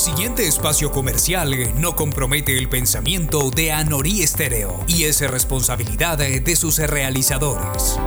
siguiente espacio comercial no compromete el pensamiento de Anorí Estéreo y es responsabilidad de sus realizadores.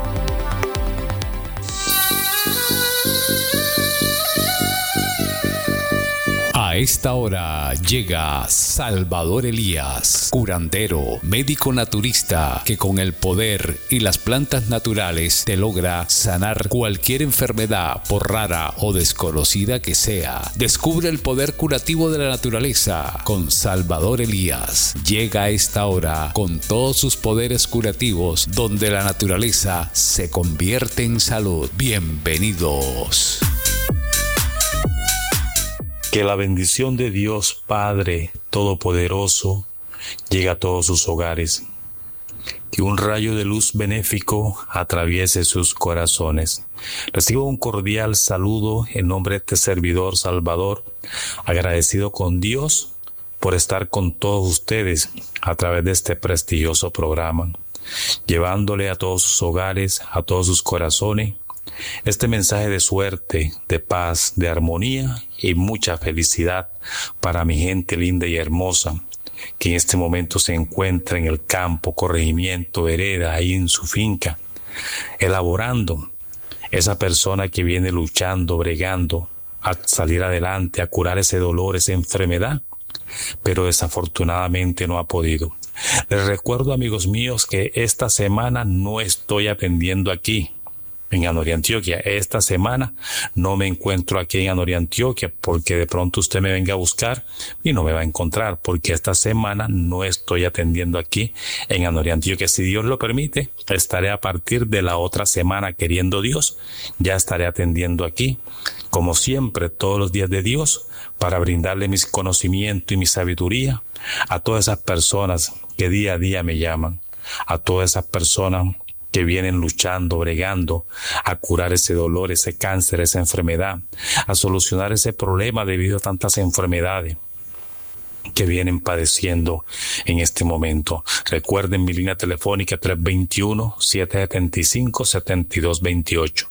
A esta hora llega Salvador Elías, curandero, médico naturista, que con el poder y las plantas naturales te logra sanar cualquier enfermedad, por rara o desconocida que sea. Descubre el poder curativo de la naturaleza con Salvador Elías. Llega a esta hora con todos sus poderes curativos, donde la naturaleza se convierte en salud. Bienvenidos. Que la bendición de Dios Padre Todopoderoso llegue a todos sus hogares. Que un rayo de luz benéfico atraviese sus corazones. Recibo un cordial saludo en nombre de este servidor Salvador, agradecido con Dios por estar con todos ustedes a través de este prestigioso programa, llevándole a todos sus hogares, a todos sus corazones, este mensaje de suerte, de paz, de armonía y mucha felicidad para mi gente linda y hermosa que en este momento se encuentra en el campo, corregimiento, vereda, ahí en su finca, elaborando. Esa persona que viene luchando, bregando a salir adelante, a curar ese dolor, esa enfermedad, pero desafortunadamente no ha podido. Les recuerdo, amigos míos, que esta semana no estoy atendiendo aquí en Anorí, Antioquia. Esta semana no me encuentro aquí en Anorí, Antioquia, porque de pronto usted me venga a buscar y no me va a encontrar, porque esta semana no estoy atendiendo aquí en Anorí, Antioquia. Si Dios lo permite, estaré a partir de la otra semana, queriendo Dios, ya estaré atendiendo aquí, como siempre, todos los días de Dios, para brindarle mis conocimientos y mi sabiduría a todas esas personas que día a día me llaman, a todas esas personas que vienen luchando, bregando a curar ese dolor, ese cáncer, esa enfermedad, a solucionar ese problema debido a tantas enfermedades que vienen padeciendo en este momento. Recuerden mi línea telefónica 321-775-7228.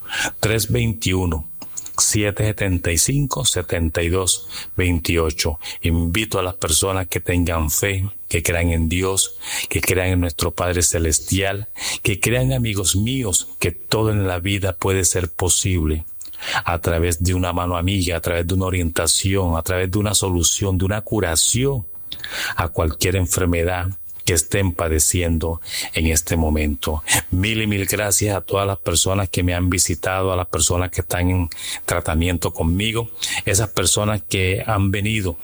321-775-7228. Invito a las personas que tengan fe, que crean en Dios, que crean en nuestro Padre Celestial, que crean, amigos míos, que todo en la vida puede ser posible a través de una mano amiga, a través de una orientación, a través de una solución, de una curación a cualquier enfermedad que estén padeciendo en este momento. Mil y mil gracias a todas las personas que me han visitado, a las personas que están en tratamiento conmigo, esas personas que han venido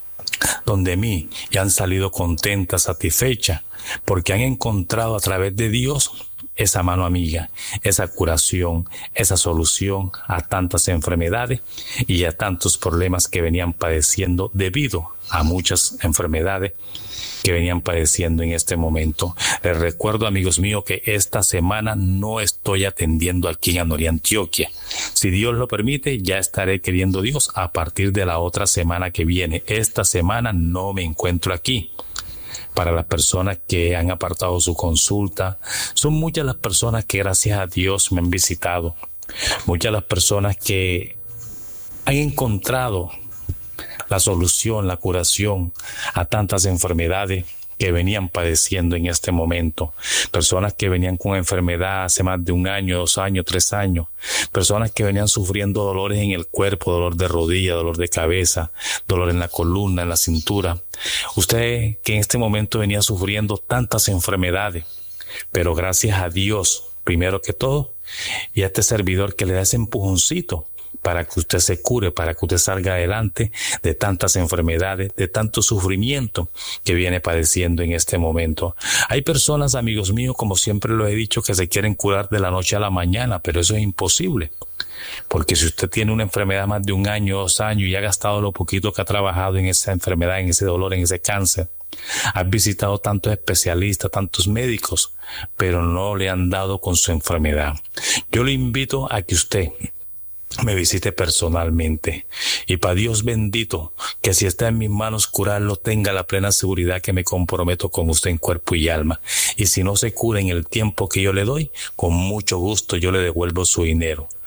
donde mí y han salido contentas, satisfechas, porque han encontrado a través de Dios esa mano amiga, esa curación, esa solución a tantas enfermedades y a tantos problemas que venían padeciendo debido a muchas enfermedades que venían padeciendo en este momento. Les recuerdo, amigos míos, que esta semana no estoy atendiendo aquí en Anorí, Antioquia. Si Dios lo permite, ya estaré, queriendo Dios, a partir de la otra semana que viene. Esta semana no me encuentro aquí. Para las personas que han apartado su consulta, son muchas las personas que gracias a Dios me han visitado. Muchas las personas que han encontrado la solución, la curación a tantas enfermedades que venían padeciendo en este momento. Personas que venían con enfermedad hace más de 1 año, 2 años, 3 años. Personas que venían sufriendo dolores en el cuerpo, dolor de rodilla, dolor de cabeza, dolor en la columna, en la cintura. Usted que en este momento venía sufriendo tantas enfermedades, pero gracias a Dios, primero que todo, y a este servidor que le da ese empujoncito para que usted se cure, para que usted salga adelante de tantas enfermedades, de tanto sufrimiento que viene padeciendo en este momento. Hay personas, amigos míos, como siempre lo he dicho, que se quieren curar de la noche a la mañana, pero eso es imposible. Porque si usted tiene una enfermedad más de 1 año, 2 años y ha gastado lo poquito que ha trabajado en esa enfermedad, en ese dolor, en ese cáncer, has visitado tantos especialistas, tantos médicos, pero no le han dado con su enfermedad. Yo le invito a que usted me visite personalmente y para Dios bendito que si está en mis manos curarlo, tenga la plena seguridad que me comprometo con usted en cuerpo y alma, y si no se cura en el tiempo que yo le doy, con mucho gusto yo le devuelvo su dinero,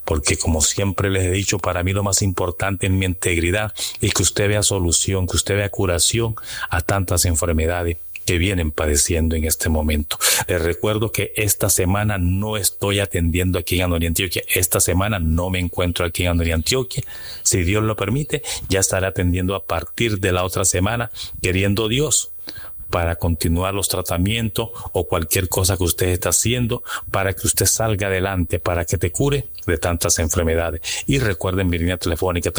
porque como siempre les he dicho, para mí lo más importante en mi integridad es que usted vea solución, que usted vea curación a tantas enfermedades que vienen padeciendo en este momento. Les recuerdo que esta semana no estoy atendiendo aquí en Anorí, Antioquia. Esta semana no me encuentro aquí en Anorí, Antioquia. Si Dios lo permite, ya estaré atendiendo a partir de la otra semana, queriendo Dios, para continuar los tratamientos o cualquier cosa que usted está haciendo para que usted salga adelante, para que te cure de tantas enfermedades. Y recuerden mi línea telefónica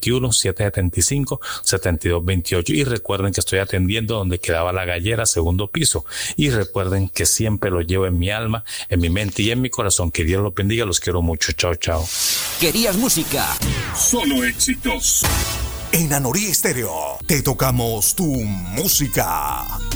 321-775-7228. Y recuerden que estoy atendiendo donde quedaba la gallera, segundo piso. Y recuerden que siempre lo llevo en mi alma, en mi mente y en mi corazón. Que Dios los bendiga, los quiero mucho. Chao, chao. ¿Querías música? Solo éxitos. En Anorí Estéreo te tocamos tu música.